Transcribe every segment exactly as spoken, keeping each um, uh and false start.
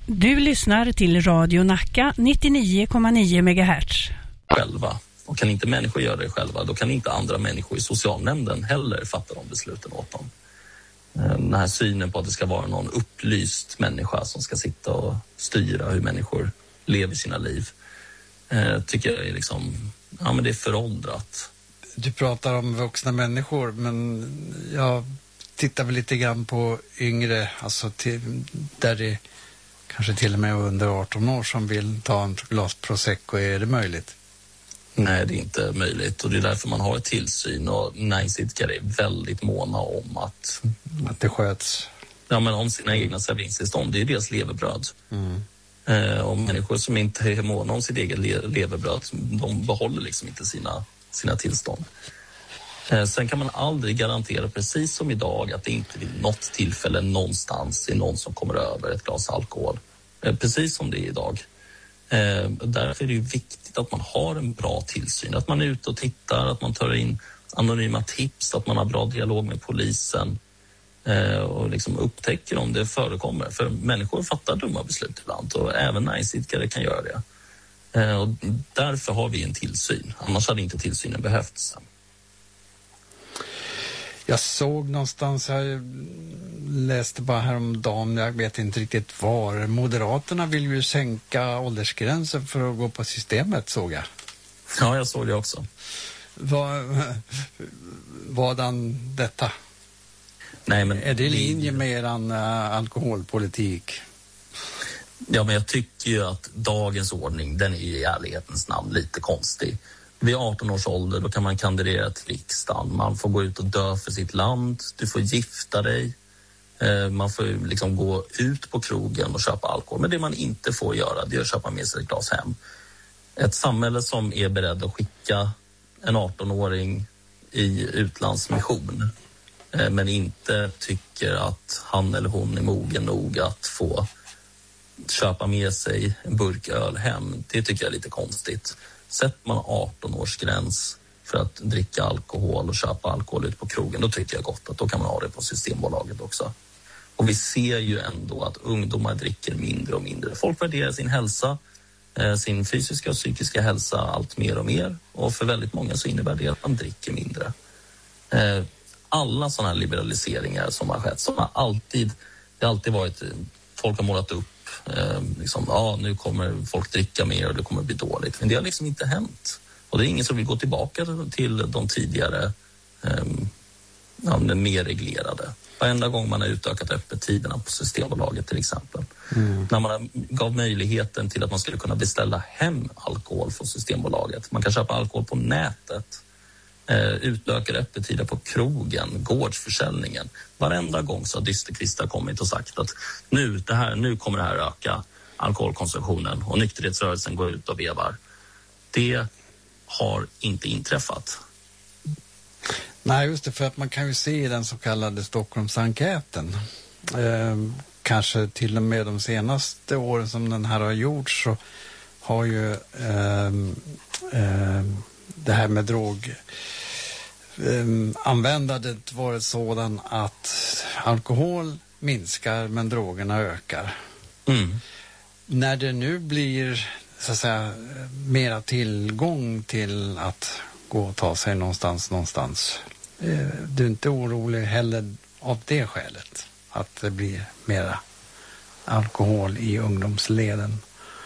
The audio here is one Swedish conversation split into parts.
Du lyssnar till Radio Nacka nintionio komma nio megahertz. Själva. Och kan inte människor göra det själva, då kan inte andra människor i socialnämnden heller fatta de besluten åt dem. Den här synen på att det ska vara någon upplyst människa som ska sitta och styra hur människor lever sina liv, eh, tycker jag är liksom, ja men det är föråldrat. Du pratar om vuxna människor, men jag tittar väl lite grann på yngre, alltså till, där det kanske till och med under arton år som vill ta en glas prosecco. Är det möjligt? Nej, det är inte möjligt, och det är därför man har ett tillsyn, och näringsidkare är väldigt måna om att, att det sköts. Ja, men om sina egna serveringstillstånd, det är deras levebröd. Mm. Eh, och människor som inte är måna om sitt eget le- levebröd, de behåller liksom inte sina, sina tillstånd. Eh, sen kan man aldrig garantera, precis som idag, att det inte vid något tillfälle någonstans är någon som kommer över ett glas alkohol. Eh, precis som det är idag. Eh, därför är det ju viktigt att man har en bra tillsyn, att man är ute och tittar, att man tar in anonyma tips, att man har bra dialog med polisen eh, och liksom upptäcker om det förekommer. För människor fattar dumma beslut ibland, och även näringsidkare kan göra det. Eh, och därför har vi en tillsyn, annars hade inte tillsynen behövts. Jag såg någonstans, jag läste bara häromdagen, jag vet inte riktigt var. Moderaterna vill ju sänka åldersgränsen för att gå på systemet, såg jag. Ja, jag såg det också. Vad, vadan detta? Nej, men är det i linje med eran uh, alkoholpolitik? Ja, men jag tycker ju att dagens ordning, den är ju i ärlighetens namn lite konstig. Vid arton års ålder, då kan man kandidera till riksdagen. Man får gå ut och dö för sitt land. Du får gifta dig. Eh, man får liksom gå ut på krogen och köpa alkohol. Men det man inte får göra, det är att köpa med sig ett glas hem. Ett samhälle som är beredd att skicka en arton-åring i utlandsmission, eh, men inte tycker att han eller hon är mogen nog att få köpa med sig en burk öl hem. Det tycker jag är lite konstigt. Sätter man arton-årsgräns för att dricka alkohol och köpa alkohol ut på krogen, då tycker jag gott att då kan man ha det på Systembolaget också. Och vi ser ju ändå att ungdomar dricker mindre och mindre. Folk värderar sin hälsa, sin fysiska och psykiska hälsa allt mer och mer. Och för väldigt många så innebär det att man dricker mindre. Alla sådana här liberaliseringar som har skett, som har alltid, det har alltid varit, folk har målat upp Eh, liksom, ja, nu kommer folk dricka mer och det kommer bli dåligt. Men det har liksom inte hänt. Och det är ingen som vill gå tillbaka till de tidigare eh, ja, mer reglerade. Varenda gång man har utökat öppettiderna på Systembolaget till exempel. Mm. När man gav möjligheten till att man skulle kunna beställa hem alkohol från Systembolaget. Man kan köpa alkohol på nätet. Eh, utökade öppettider på krogen, gårdsförsäljningen. Varenda gång så har dysterkvistar kommit och sagt att nu, det här, nu kommer det här öka alkoholkonsumtionen, och nykterhetsrörelsen går ut och vevar. Det har inte inträffat. Nej, just det, för att man kan ju se i den så kallade Stockholmsenkäten, eh, kanske till och med de senaste åren som den här har gjorts, så har ju eh, eh, det här med drog Um, användandet varit sådan att alkohol minskar men drogerna ökar. Mm. När det nu blir så att säga mera tillgång till att gå och ta sig någonstans någonstans, eh, du är inte orolig heller av det skälet att det blir mera alkohol i ungdomsleden?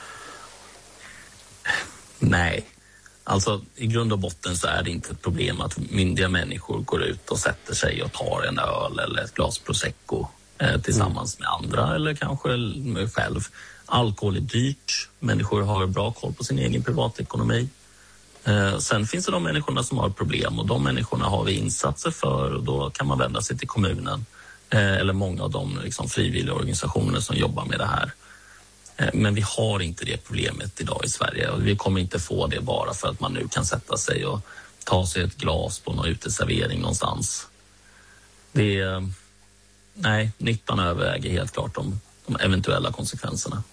Nej. Alltså i grund och botten så är det inte ett problem att myndiga människor går ut och sätter sig och tar en öl eller ett glas prosecco eh, tillsammans mm. med andra eller kanske själv. Alkohol är dyrt, människor har bra koll på sin egen privatekonomi. Eh, sen finns det de människorna som har problem, och de människorna har vi insatser för, och då kan man vända sig till kommunen eh, eller många av de liksom, frivilliga organisationer som jobbar med det här. Men vi har inte det problemet idag i Sverige, och vi kommer inte få det bara för att man nu kan sätta sig och ta sig ett glas på någon uteservering någonstans. Det är, nej, nyttan överväger helt klart de, de eventuella konsekvenserna.